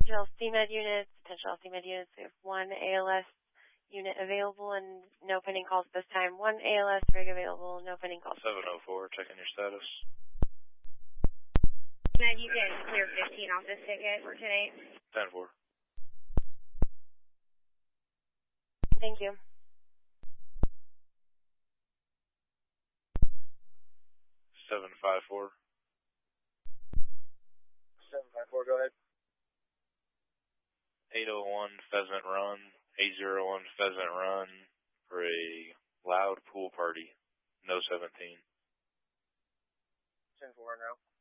Potential CMED units, we have one ALS unit available and no pending calls at this time. One ALS rig available, no pending calls. 704, checking your status. CMED, you can clear 15 off this ticket for tonight. 10-4. Thank you. 754. 754, go ahead. 801 Pheasant Run, 801 Pheasant Run for a loud pool party. No 17. 10-4 now.